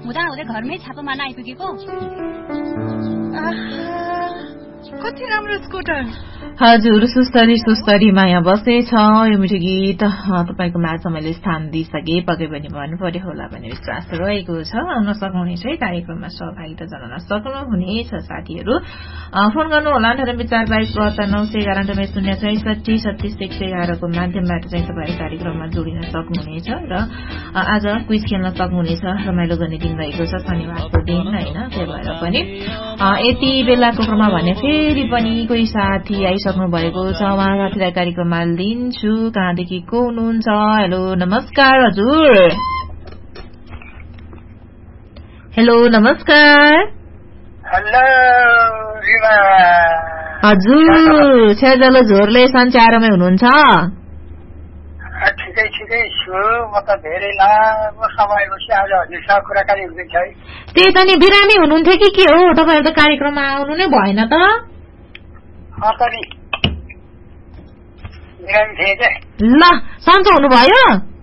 हुँदाहुँदै घरमै छापामा आइपुगेको। कति राम्रो स्कुटर। हजुर, सुस्तरीमा यहाँ बसेछ। यो मिठो गीत तपाईँको माझमा मैले स्थान दिइसके, पक्कै पनि भन्नु पर्यो होला भन्ने विश्वास रहेको छ। आउन सक्नुहुनेछ कार्यक्रममा सहभागिता जनाउन सक्नुहुनेछ साथीहरू। फोन गर्नुहोला 98429211 को माध्यमबाट चाहिँ तपाईँ कार्यक्रममा जोडिन सक्नुहुनेछ र आज क्विज खेल्न सक्नुहुनेछ। रमाइलो गर्ने दिन रहेको छ, शनिबारको दिन होइन। त्यही भएर पनि यति बेलाको क्रममा भने फेरि पनि कोही साथी आइसक्नु भएको छ। उहाँ साथीलाई कार्यक्रममा लिन्छु। कहाँदेखि को हुनुहुन्छ? हेलो नमस्कार हजुर। हेलो नमस्कार। हजुर, छेजलो झोरले सञ्चारमै हुनुहुन्छ? ठिकै छु। म त धेरै लामो समयपछि आज हजुरसँग कुराकानी हुँदैछ है। त्यही त नि, बिरामी हुनुहुन्थ्यो कि के हो? तपाईँहरू त कार्यक्रममा आउनु नै भएन त? ल, सन्चो हुनुभयो?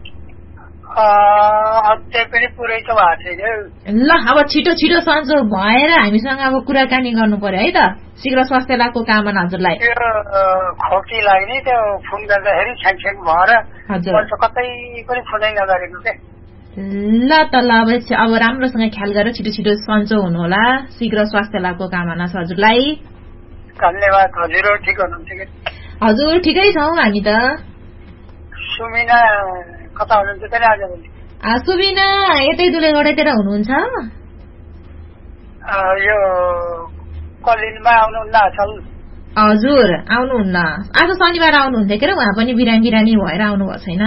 ल, अब छिटो सन्चो भएर हामीसँग अब कुराकानी गर्नु पर्यो है त। शीघ्र स्वास्थ्य लाभको कामना हजुरलाई। खोकी लाग्ने त्यो फोन गर्दाखेरि छ्याङ भएर कतै पनि फोनै नगरेको के। ल त ल, अब राम्रोसँग ख्याल गरेर छिटो सन्चो हुनुहोला। शीघ्र स्वास्थ्य लाभको कामना छ हजुरलाई। धन्यवाद। हजुर ठिक हुनुहुन्छ कि? हजुर ठिकै छौँ हामी त। सुमिना कता हुनुहुन्छ त आजभोलि? सुमिना यतै दुलेगढतिर हुनुहुन्छ। यो कलिनमा आउनुहुन्न अचल? हजुर आउनुहुन्न। आज शनिबार आउनुहुन्थ्यो के र? उहाँ पनि बिरामी भएर आउनु भएको छैन।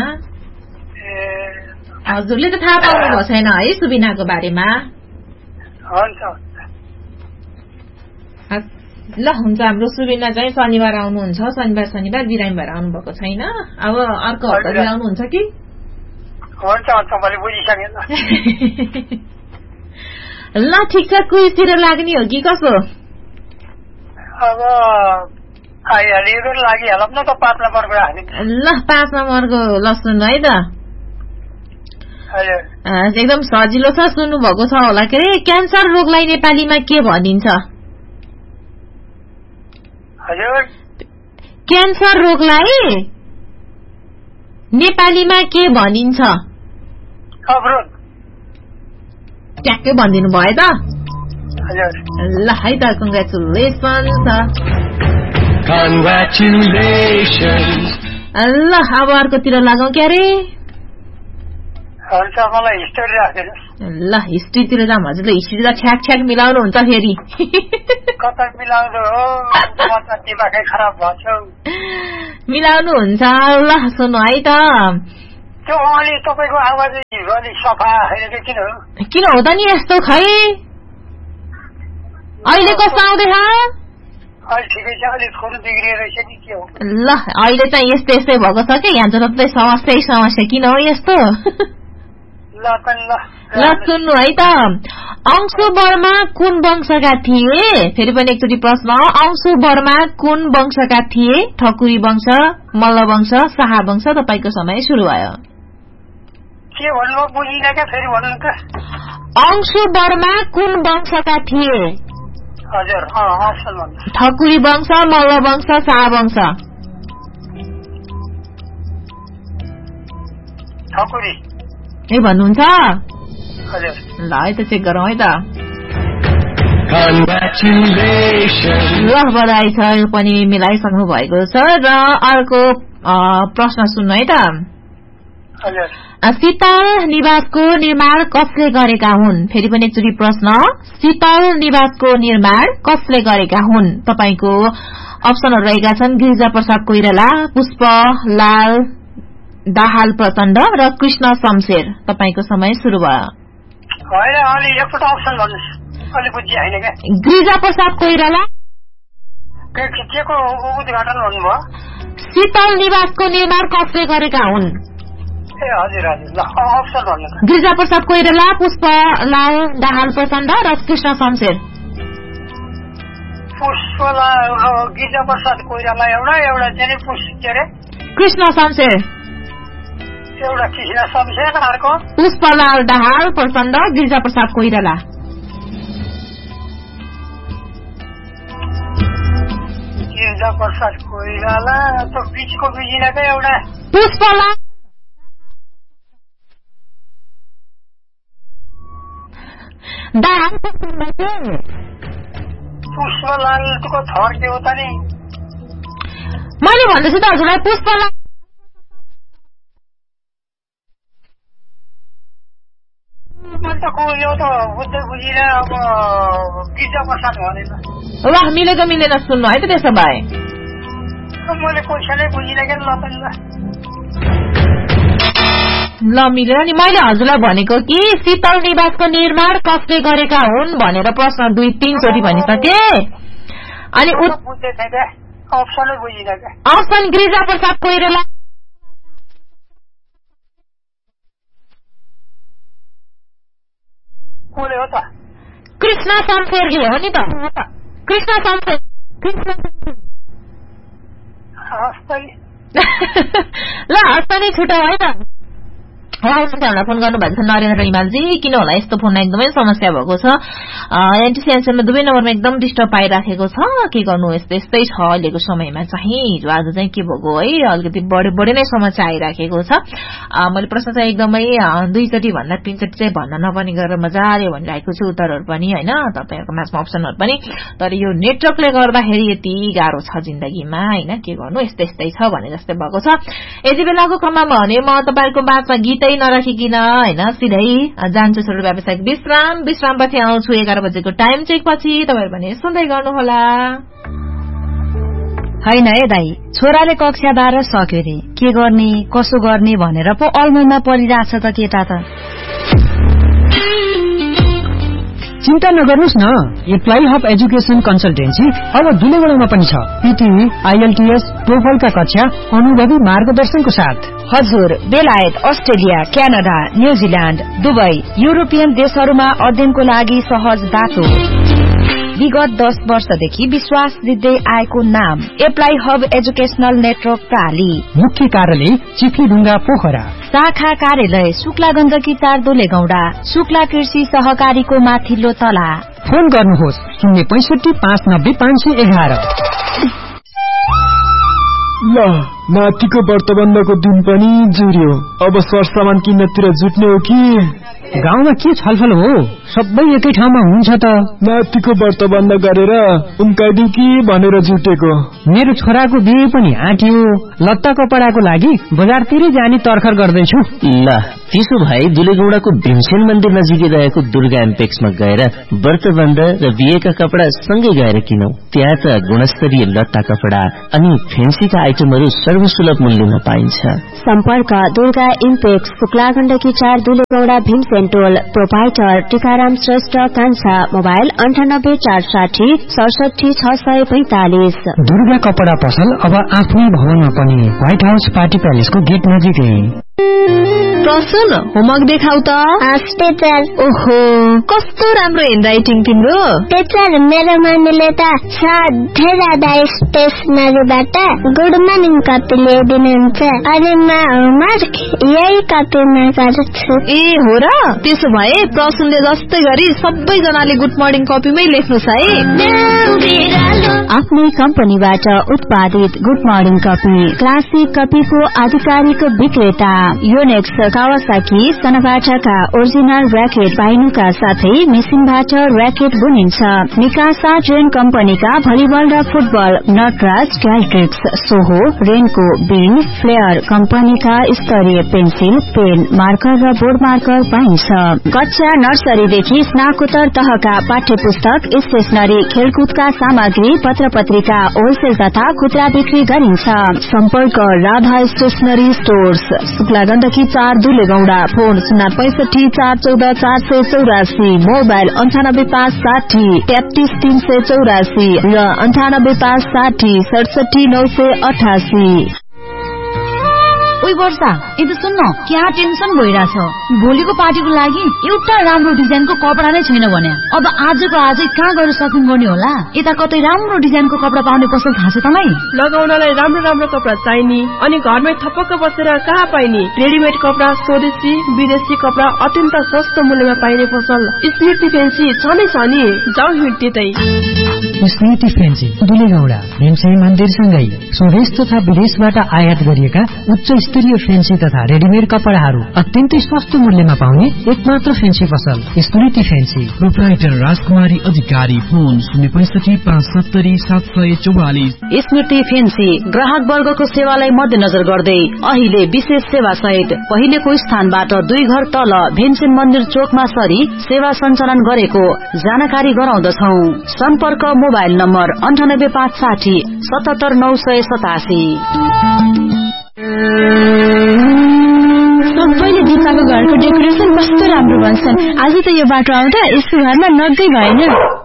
हजुरले त थाहा पाउनु भएको छैन है सुबिनाको बारेमा? ल हुन्छ, हाम्रो सुबिना चाहिँ शनिबार आउनुहुन्छ। शनिबार बिरामी भएर आउनु भएको छैन। अब अर्को हप्ता आउनुहुन्छ कि? ल ठिक छ, क्विजतिर लाग्ने हो कि कसो? अब लागिहालौँ न त 5 नम्बरको। ल 5 नम्बरको ल सुन्नु है त। एकदम सजिलो छ, सुन्नु भएको छ होला के अरे। क्यान्सर रोगलाई नेपालीमा के भनिन्छ? क्यान्सर रोगलाई नेपालीमा के भनिन्छ? ट्याक्कै भनिदिनु भयो त? ल है त, कङ्ग्रेचुलेसन्स। ल अब अर्कोतिर लगाउँ के अरे? ल हिस्ट्रीतिर जाऊँ। हजुरले हिस्ट्री त छ्याक मिलाउनु हुन्छ फेरि। मिलाउनु हुन्छ। ल सुन्नु है त। किन हो त नि यस्तो? खै अहिले कस्तो आउँदैछ? ल अहिले चाहिँ यस्तै भएको छ कि यहाँ जस्तै समस्या किन हो यस्तो? ल सुन्नु है त। अंशु वर्मा कुन वंशका थिए? फेरि पनि एकचोटि प्रश्न। अंशु वर्मा कुन वंशका थिए? ठकुरी वंश, मल्ल वंश, शाह वंश? तपाईको समय सुरु भयो। अंशु वर्मा कुन वंशका थिए? ठकुरी वंश, मल्ल वंश, शाह वंश? ए भन्नुहुन्छ? ल है त चेक गरौँ है त। ल बधाई छ, यो पनि मिलाइसक्नु भएको छ। र अर्को प्रश्न सुन्नु है त। शीतल निवासको निर्माण कसले गरेका हुन्? फेरि पनि एकचोटि प्रश्न। शीतल निवासको निर्माण कसले गरेका हुन्? तपाईको अप्सनहरू रहेका छन् गिरिजा प्रसाद कोइराला, पुष्प लाल दाहाल प्रचण्ड र कृष्ण शमशेर। तपाईको समय सुरु भयो। गिरिजा प्रसाद कोइराला शीतल निवासको निर्माण कसले गरेका हुन्? गिरिजा प्रसाद कोइराला, पुष्प लाल दाहाल प्रचण्ड र कृष्ण शमशेर। गिरिजा प्रसाद कोइराला एउटा कृष्ण शमशेर। एउटा कृष्ण शमशेर अर्को पुष्पलाल दाहाल प्रचण्ड गिरिजा प्रसाद कोइराला गिरिजा प्रसाद कोइराला त्यो बीचको बिजिनाकै एउटा पुष्पलाल दाहाल पुष्पलालको थर के हो त नि मैले भन्दैछु त हजुरलाई पुष्पलाल यो त बुझ्दै बुझिन अब गिरिजा प्रसाद भनेन ल मिलेको मिलेन सुन्नु है त त्यसो भए मैले क्वेसनै बुझिन क्या ल मिलेन नि मैले हजुरलाई भनेको कि शीतल निवासको निर्माण कसले गरेका हुन् भनेर प्रश्न 2-3 चोटि भनिसके अनि अप्सन गिरिजा प्रसाद कोइराला कृष्ण शमशेरले हो नि त कृष्ण शमशेर ल हस्ता नै छुट्यो है त हामीलाई फोन गर्नुभएको छ नरेन्द्र हिमालजी किन होला यस्तो फोनमा एकदमै समस्या भएको छ एनटीसीएनसीमा दुवै नम्बरमा एकदम डिस्टर्ब पाइराखेको छ के गर्नु यस्तै छ अहिलेको समयमा चाहिँ हिजो आज चाहिँ के भएको है अलिकति बढी नै समस्या आइराखेको छ मैले प्रश्न चाहिँ एकदमै 2 चोटि भन्दा 3 चोटि चाहिँ भन्न नपर्ने गरेर मजाले भनिरहेको छु उत्तरहरू पनि होइन तपाईहरुको माझमा अप्सनहरू पनि तर यो नेटवर्कले गर्दाखेरि यति गाह्रो छ जिन्दगीमा होइन के गर्नु यस्तै छ भने जस्तै भएको छ यति बेलाको क्रममा भने म तपाईहरुको बातमा गीतै नराखिकिन हैन सिधै जान्छु छोटो व्यावसायिक विश्रामपछि आउँछु 11 बजेको टाइम चेक पछि तपाईहरु पनि सुन्दै गर्नु होला हैन है दाइ छोराले कक्षा 12 सक्यो रे के गर्ने कसो गर्ने भनेर पो अलमलमा परिरहेछ त केटा त चिन्ता नगर्नुस् न एप्लाई हब एजुकेशन कन्सल्टेन्सी अब दुलेगडामा पनि छ पीटी आईएलटीएस टोफलका कक्षा अनुभवी मार्गदर्शनको साथ हजुर बेलायत Australia Canada New Zealand Dubai European देशहरूमा अध्ययनको लागि सहज बाटो विगत 10 वर्षदेखि विश्वास दिँदै आएको नाम एप्लाई हब एजुकेशनल नेटवर्क प्राली मुख्य कार्यालय चिखलीढुङ्गा पोखरा शाखा कार्यालय शुक्ला गण्डकी 4 दुलेगौडा शुक्ला कृषि सहकारीको माथिल्लो तला फोन गर्नुहोस् 065 590 511 ल नातिको व्रतबन्धको दिन पनि जुर्यो अब सरसामान किन्नतिर जुट्ने हो कि गाउँमा के छलफल हो सबै एकै ठाउँमा हुन्छ त नातिको व्रतबन्ध गरेर उम्काइदिउ कि भनेर जुटेको मेरो छोराको बिहे पनि आँट्यो लत्ता कपडाको लागि बजारतिरै जाने तर्खर गर्दैछु ल त्यसो भए दुलेगौडाको भीमसेन मन्दिर नजिकै रहेको दुर्गा एम्पेक्समा गएर व्रतबन्ध र बिहेका कपडा सँगै गएर किनौ त्यहाँ त गुणस्तरीय लत्ता कपडा अनि फेन्सीका आइटमहरू सर्वसुलभ मूल्यमा पाइन्छ सम्पर्क दुर्गा इम्पेक्स शुक्ला गण्डकी 4 दुलेगौडा भीमसेन टोल प्रोपाइटर टीकाराम श्रेष्ठ कान्छा मोबाइल 98 460 67 645 दुर्गा कपडा पसल अब आफ्नै भवनमा पनि व्हाइट हाउस पार्टी प्यालेसको गेट नजिकै प्रसन्न होमवर्क देखाउ त टीचर ओहो कस्तो राम्रो ह्यान्डराइटिङ तिम्रो टीचर मेरो मम्मीले त सधैँ स्टेसनरीबाट गुड मर्निङ कपी ल्याइदिनुहुन्छ अनि म होमवर्क यही कपीमा गर्छु ए हो र त्यसो भए प्रसन्नले जस्तै गरी सबैजनाले गुड मर्निङ कपीमै लेख्नुस् है आफ्नै कम्पनीबाट उत्पादित गुड मर्निङ कपी क्लासिक कपीको आधिकारिक विक्रेता योनेक्स कावासाकी सनबाटाका ओरिजिनल र्याकेट पाइनुका साथै मेसिनबाट र्याकेट बुनिन्छ निकासा ट्रेन कम्पनीका भलिबल र फुटबल नटराज क्याल्ट्रिक्स सोहो रेनको बिन फ्लेयर कम्पनीका स्तरीय पेन्सिल पेन मार्कर र बोर्ड मार्कर पाइन्छ कक्षा नर्सरीदेखि स्नाकोत्तर तहका पाठ्य पुस्तक स्टेशनरी खेलकुदका सामग्री पत्र पत्रिका होलसेल तथा खुद्रा बिक्री गरिन्छ सम्पर्क Radha stationery stores Shukla Gandaki 4 दुलेगौडा phone 065 414 484 mobile 98560 33384 र 98560 67988 ओइ वर्षा यदि सुन्न क्या टेन्सन भइराछ भोलिको पार्टीको लागि एउटा राम्रो डिजाइनको कपडा नै छैन भने अब आजको आजै कहाँ गएर सपिङ गर्ने होला यता कतै राम्रो डिजाइनको कपडा पाउने पसल थाहा छ तपाईँ लगाउनलाई राम्रो राम्रो कपडा चाहिने अनि घरमै थपक्क बसेर कहाँ पाइने रेडिमेड कपडा स्वदेशी विदेशी कपडा अत्यन्त सस्तो मूल्यमा पाइने पसल स्मृति फेन्सी छनै छ नि जाऊ हिँड्दै स्मृति फेन्सी दुलेगौडा भीमसेन मन्दिरसँगै स्वदेश तथा विदेशबाट आयात गरिएका उच्च स्तरीय फेन्सी तथा रेडिमेड कपडाहरू अत्यन्तै सस्तो मूल्यमा पाउने एकमात्र फेन्सी पसल स्मृति फेन्सी प्रोप्राइटर राजकुमारी अधिकारी फोन 06570 स्मृति फेन्सी ग्राहक वर्गको सेवालाई मध्यनजर गर्दै अहिले विशेष सेवा सहित पहिलेको स्थानबाट 2 घर तल भीमसेन मन्दिर चोकमा सरी सेवा सञ्चालन गरेको जानकारी गराउँदछौ। सम्पर्क मोबाइल नम्बर 98560 77987। सबैले दिपाको घरको डेकोरेसन कस्तो राम्रो भन्छन्। आज त यो बाटो आउँदा यसको घरमा नगै भएन।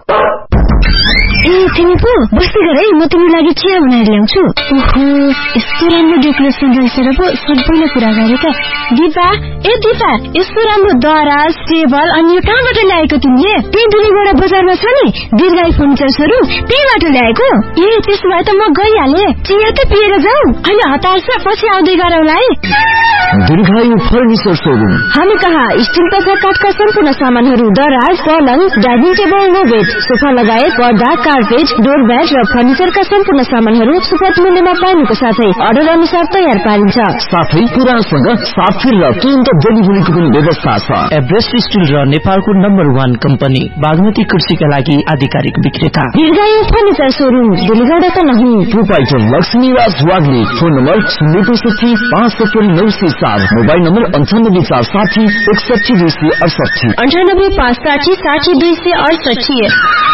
ए तिमी पो बस्दै गर है, म तिम्रो लागि चिया बनाएर ल्याउँछु। ओहो यस्तो राम्रो डेकोरेसन रहेछ र पो सबैले कुरा गरेका। दिपा ए दिपा यस्तो राम्रो दराज टेबल अनि यो कहाँबाट ल्याएको तिमीले? त्यही दुलीगौड बजारमा छ नि दीर्घायु फर्निचर सोरुम, त्यहीबाट ल्याएको। ए त्यसो भए त म गइहाले, चिया त पिएर जाऊ। अहिले हतार छ, पछि आउँदै गरौँला है। दीर्घायु फर्निचर सोरुम हामी कहाँ स्टिल तथा काठका सम्पूर्ण सामानहरू, दराज, पलङ, डाइनिङ टेबल, बेड, सोफा लगायत पर्दा, कार्पेट, डोरम्याट र फर्निचरका सम्पूर्ण सामानहरू सुपथ मूल्यमा पाउनुको साथै अर्डर अनुसार तयार पारिन्छ। साथै पुरासँग साफिर र तुरन्त डेलिभरीको पनि व्यवस्था छ। एभरेस्ट स्टिल र नेपालको नम्बर 1 कम्पनी बागमती कृषिका लागि आधिकारिक विक्रेता दीर्घायु furniture showroom दुलीगौडा Tanahun. Proprietor Laxmiraj Wagle. Phone number 065709704, mobile number 98460 61268 98560 60268।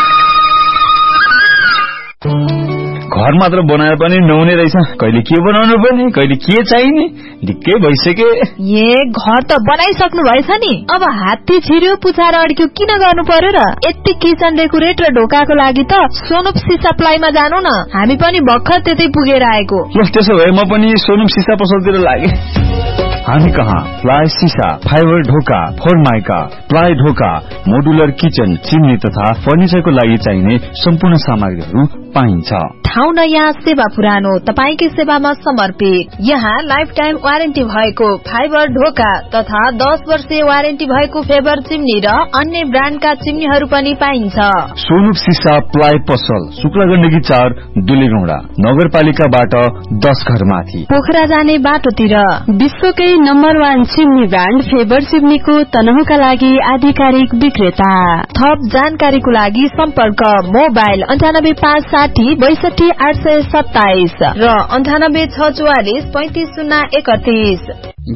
घर मात्र बनाएर पनि नहुने रहेछ, कहिले के बनाउनु पर्ने कहिले के चाहिने ढिक्कै भइसके। ए घर त बनाइसक्नु भएछ नि, अब हात्ती छिर्यो पुछाएर अड्क्यो किन गर्नु पर्यो र? यति किचन डेकोरेट र ढोकाको लागि त सोनुप सिसा प्लाईमा जानु न, हामी पनि भर्खर त्यतै पुगेर आएको। त्यसो भए म पनि सोनुप सिसा पसलतिर लागे। हामी कहाँ प्लाइ सिसा, फाइबर ढोका, फोर्माइका, प्लाइ ढोका, मोडुलर किचन, चिम्नी तथा फर्निचरको लागि चाहिने सम्पूर्ण सामग्रीहरू पाइन्छ। ठाउँ नयाँ सेवा पुरानो, तपाईकै सेवामा समर्पित। यहाँ लाइफ टाइम वारेन्टी भएको फाइबर ढोका तथा 10 वर्षे वारेन्टी भएको फेबर चिम्नी र अन्य ब्रान्डका चिम्नीहरू पनि पाइन्छ। सोनुप सिसा प्लाइ पसल शुक्ला गण्डकी 4 दुलीगौडा, नगरपालिकाबाट 10 घर माथि, पोखरा जाने बाटोतिर। विश्वकै नम्बर 1 चिम्नी ब्रान्ड फेबर चिम्नीको तनहुँका लागि आधिकारिक विक्रेता। थप जानकारीको लागि सम्पर्क मोबाइल 98560 62827 र 98644 35031।